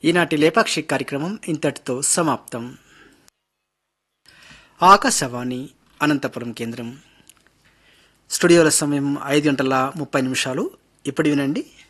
ఈనాటి లేపాక్షి కార్యక్రమం ఇంతటితో సమాప్తం. ఆకాశవాణి అనంతపురం కేంద్రం. స్టూడియోల సమయం 5:30. ఇప్పుడు వినండి